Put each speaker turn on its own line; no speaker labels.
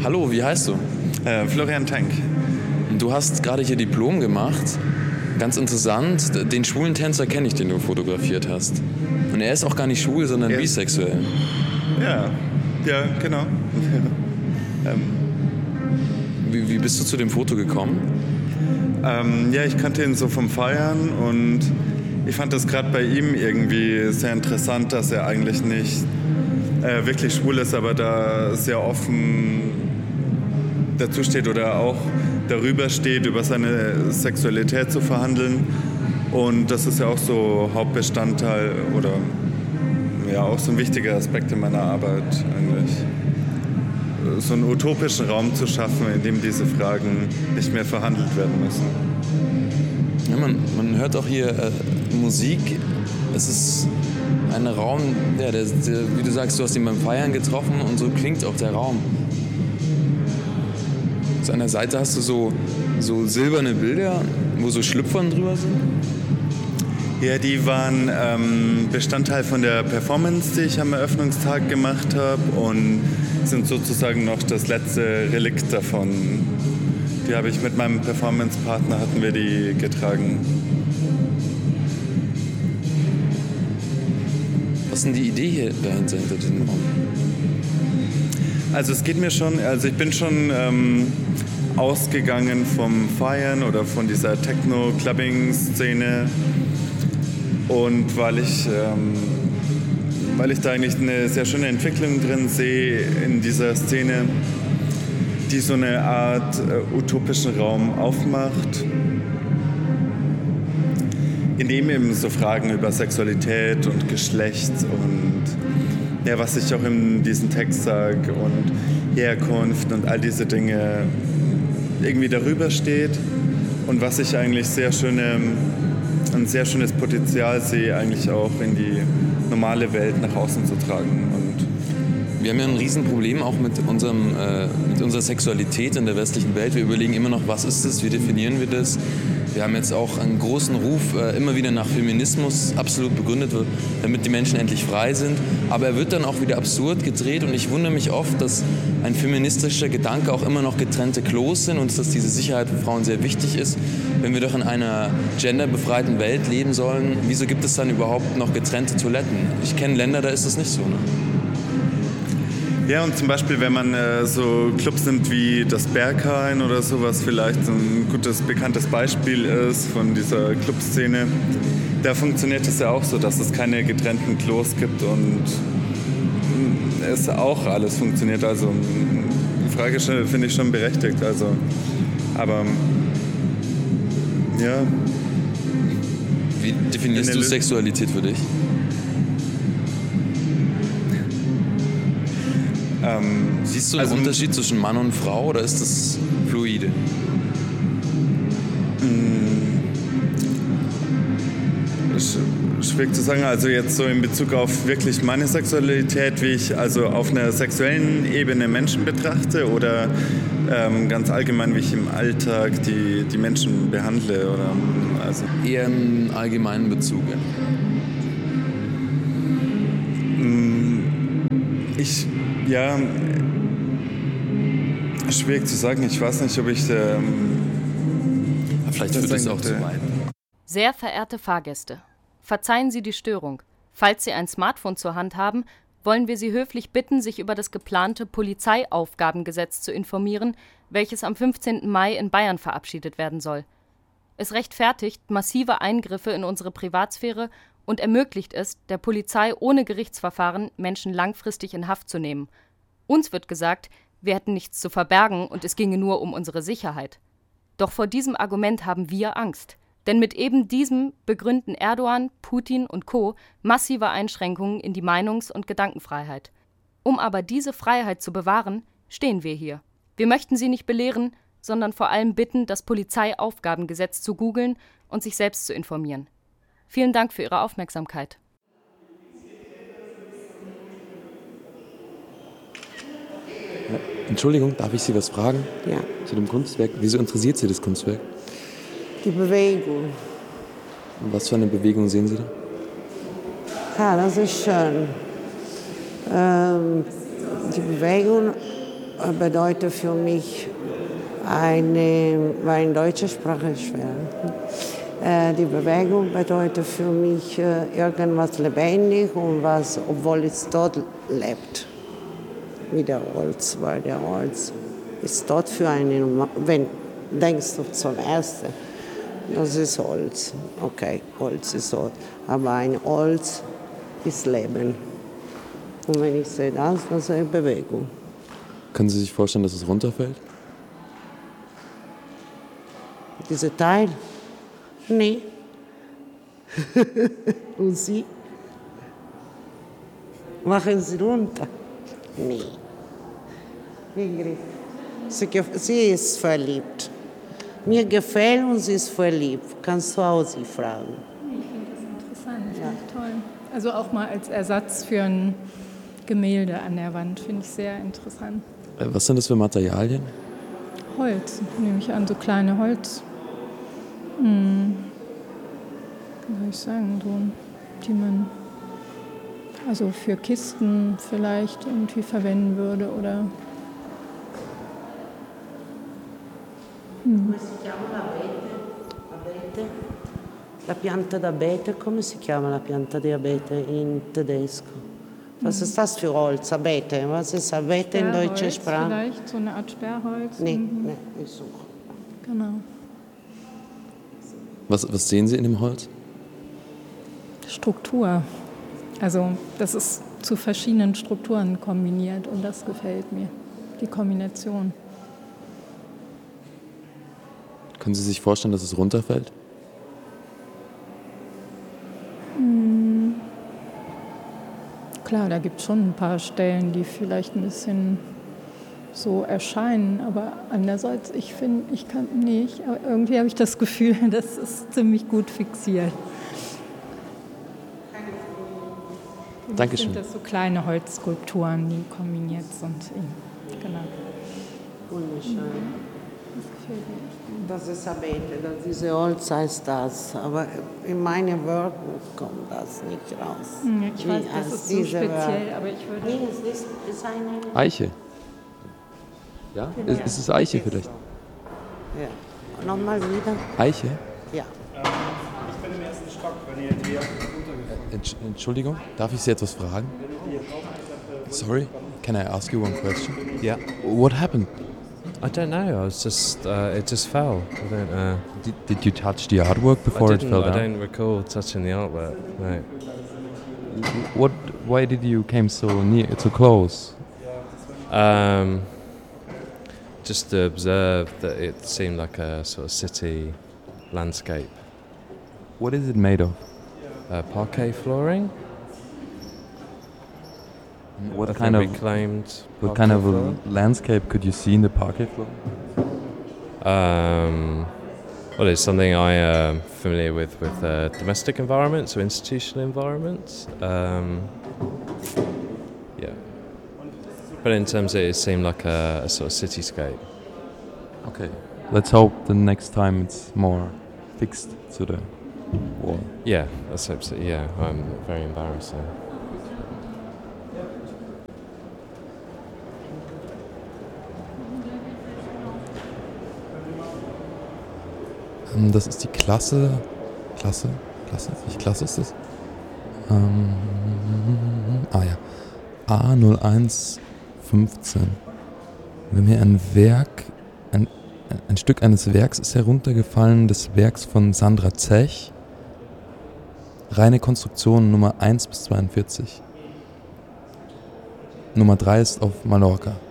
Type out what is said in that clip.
Hallo, wie heißt du?
Florian Tank.
Du hast gerade hier Diplom gemacht. Ganz interessant, den schwulen Tänzer kenne ich, den du fotografiert hast. Und er ist auch gar nicht schwul, sondern bisexuell.
Ja, genau.
Wie bist du zu dem Foto gekommen?
Ich kannte ihn so vom Feiern und ich fand das gerade bei ihm irgendwie sehr interessant, dass er eigentlich nicht wirklich schwul ist, aber da sehr offen dazu steht oder auch darüber steht, über seine Sexualität zu verhandeln. Und das ist ja auch so Hauptbestandteil oder ja auch so ein wichtiger Aspekt in meiner Arbeit eigentlich. So einen utopischen Raum zu schaffen, in dem diese Fragen nicht mehr verhandelt werden müssen.
Ja, man hört auch hier Musik. Es ist ein Raum, der, wie du sagst, du hast ihn beim Feiern getroffen und so klingt auch der Raum. Zu einer Seite hast du so silberne Bilder, wo so Schlüpfern drüber sind.
Ja, die waren Bestandteil von der Performance, die ich am Eröffnungstag gemacht habe und sind sozusagen noch das letzte Relikt davon. Die habe ich mit meinem Performance-Partner, hatten wir die getragen.
Was ist denn die Idee hier dahinter, hinter diesem Raum?
Also es geht mir schon, also ich bin schon ausgegangen vom Feiern oder von dieser Techno-Clubbing-Szene und weil ich da eigentlich eine sehr schöne Entwicklung drin sehe in dieser Szene, die so eine Art utopischen Raum aufmacht, in dem eben so Fragen über Sexualität und Geschlecht und ja, was ich auch in diesem Text sage und Herkunft und all diese Dinge irgendwie darüber steht und was ich eigentlich ein sehr schönes Potenzial sehe, eigentlich auch in die normale Welt nach außen zu tragen. Und
wir haben ja ein Riesenproblem auch mit unserer Sexualität in der westlichen Welt. Wir überlegen immer noch, was ist das, wie definieren wir das? Wir haben jetzt auch einen großen Ruf, immer wieder nach Feminismus absolut begründet wird, damit die Menschen endlich frei sind. Aber er wird dann auch wieder absurd gedreht und ich wundere mich oft, dass ein feministischer Gedanke auch immer noch getrennte Klos sind und dass diese Sicherheit für Frauen sehr wichtig ist. Wenn wir doch in einer genderbefreiten Welt leben sollen, wieso gibt es dann überhaupt noch getrennte Toiletten? Ich kenne Länder, da ist das nicht so. Ne?
Ja, und zum Beispiel, wenn man so Clubs nimmt wie das Berghain oder so, was vielleicht so ein gutes, bekanntes Beispiel ist von dieser Clubszene, da funktioniert es ja auch so, dass es keine getrennten Klos gibt und es auch alles funktioniert. Also die Frage finde ich schon berechtigt. Also, aber ja.
Wie definierst du Sexualität für dich? Siehst du den Unterschied zwischen Mann und Frau oder ist das fluide?
Schwierig zu sagen, also jetzt so in Bezug auf wirklich meine Sexualität, wie ich also auf einer sexuellen Ebene Menschen betrachte oder ganz allgemein, wie ich im Alltag die Menschen behandle oder also.
Eher im allgemeinen Bezug.
Ja, schwierig zu sagen. Ich weiß nicht, ob ich...
Vielleicht wird es auch zu weit.
Sehr verehrte Fahrgäste, verzeihen Sie die Störung. Falls Sie ein Smartphone zur Hand haben, wollen wir Sie höflich bitten, sich über das geplante Polizeiaufgabengesetz zu informieren, welches am 15. Mai in Bayern verabschiedet werden soll. Es rechtfertigt massive Eingriffe in unsere Privatsphäre und ermöglicht es, der Polizei ohne Gerichtsverfahren Menschen langfristig in Haft zu nehmen. Uns wird gesagt, wir hätten nichts zu verbergen und es ginge nur um unsere Sicherheit. Doch vor diesem Argument haben wir Angst. Denn mit eben diesem begründen Erdogan, Putin und Co. massive Einschränkungen in die Meinungs- und Gedankenfreiheit. Um aber diese Freiheit zu bewahren, stehen wir hier. Wir möchten Sie nicht belehren, sondern vor allem bitten, das Polizeiaufgabengesetz zu googeln und sich selbst zu informieren. Vielen Dank für Ihre Aufmerksamkeit.
Entschuldigung, darf ich Sie was fragen?
Ja.
Zu dem Kunstwerk. Wieso interessiert Sie das Kunstwerk?
Die Bewegung.
Und was für eine Bewegung sehen Sie da?
Ja, das ist schön. Die Bewegung bedeutet für mich weil in deutscher Sprache ist schwer. Die Bewegung bedeutet für mich irgendwas lebendig und was, obwohl es dort lebt. Wie der Holz, weil der Holz ist dort für einen, wenn denkst du zum Ersten, das ist Holz. Okay, Holz ist dort. Aber ein Holz ist Leben. Und wenn ich sehe das ist eine Bewegung.
Können Sie sich vorstellen, dass es runterfällt?
Dieser Teil? Nee. Und Sie? Machen Sie runter? Nee. Ingrid, sie ist verliebt. Mir gefällt und sie ist verliebt. Kannst du auch sie fragen.
Ich finde das interessant, finde ich toll. Also auch mal als Ersatz für ein Gemälde an der Wand, finde ich sehr interessant.
Was sind das für Materialien?
Holz, nehme ich an, so kleine Holz. Wie soll ich sagen, so, die man also für Kisten vielleicht irgendwie verwenden würde oder.
Come si chiama l'abete? La pianta d'abete, come si chiama la pianta di abete in tedesco? Was ist das für Holz? Abete. Was ist Abete in deutscher Sprache?
Vielleicht so eine Art Sperrholz.
Nee, ich suche.
Genau.
Was sehen Sie in dem Holz?
Struktur. Also das ist zu verschiedenen Strukturen kombiniert und das gefällt mir, die Kombination.
Können Sie sich vorstellen, dass es runterfällt?
Klar, da gibt es schon ein paar Stellen, die vielleicht ein bisschen so erscheinen, aber andererseits, ich finde, irgendwie habe ich das Gefühl, das ist ziemlich gut fixiert.
Dankeschön.
Ich finde das so kleine Holzskulpturen, die kombiniert sind. Genau.
Wunderschön.
Das gefällt mir.
Das ist Abete, diese Holz heißt das. Aber in meinen Wörtern kommt das nicht raus.
Ich weiß, das ist so speziell, aber ich würde.
Nee, es ist eine.
Eiche. Ja? Ist es Eiche vielleicht?
Ja. Nochmal wieder.
Eiche?
Ja.
Ich bin im ersten Stock, wenn ihr hier runtergekommen.
Entschuldigung, darf ich Sie etwas fragen? Sorry, can I ask you one question?
Yeah.
What happened?
I don't know. I was just it just fell. I don't.
Did you touch the artwork before it fell
I
down?
don't recall touching the artwork. No.
Why did you came so close?
Just to observe that it seemed like a sort of city landscape.
What is it made of?
Parquet flooring.
What
I
kind
think
of
reclaimed?
what
parquet
kind of
floor.
a landscape could you see in the parquet floor?
Well, it's something I am familiar with domestic environments or institutional environments. Yeah. But in terms of it seemed like a sort of cityscape.
Okay. Let's hope the next time it's more fixed to the wall.
Yeah, that's absolutely, yeah. Very embarrassing.
Das ist die Klasse. Welche Klasse ist das? Ja. A0115. Wir haben hier ein Werk, ein Stück eines Werks ist heruntergefallen, des Werks von Sandra Zech. Reine Konstruktion Nummer 1 bis 42. Nummer 3 ist auf Mallorca.